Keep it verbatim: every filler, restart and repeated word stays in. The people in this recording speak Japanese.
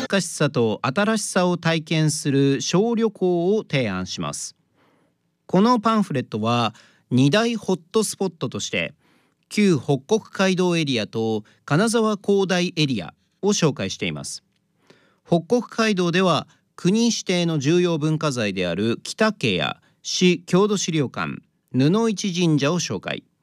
かしさと新しさを体験する小旅行を提案します。このパンフレットはに大ホットスポットとして旧北国街道エリアと金沢広大エリアを紹介しています。北国街道では国指定の重要文化財である北家や市郷土資料館、布市神社を紹介。